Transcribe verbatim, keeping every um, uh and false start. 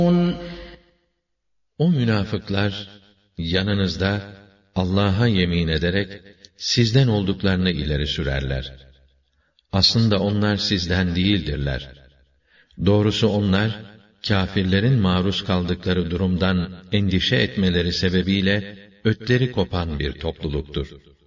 O münafıklar yanınızda Allah'a yemin ederek sizden olduklarını ileri sürerler. Aslında onlar sizden değildirler. Doğrusu onlar kâfirlerin maruz kaldıkları durumdan endişe etmeleri sebebiyle ötleri kopan bir topluluktur.